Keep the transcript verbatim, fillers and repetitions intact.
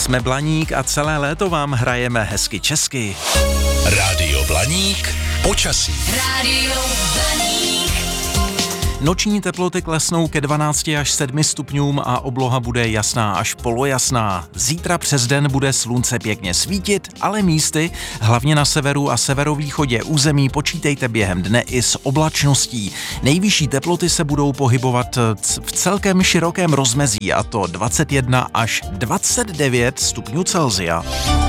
Jsme Blaník a celé léto vám hrajeme hezky česky. Rádio Blaník, počasí. Rádio Blaník. Noční teploty klesnou ke dvanácti až sedmi stupňům a obloha bude jasná až polojasná. Zítra přes den bude slunce pěkně svítit, ale místy, hlavně na severu a severovýchodě území, počítejte během dne i s oblačností. Nejvyšší teploty se budou pohybovat v celkem širokém rozmezí, a to dvacet jedna až dvacet devět stupňů Celsia.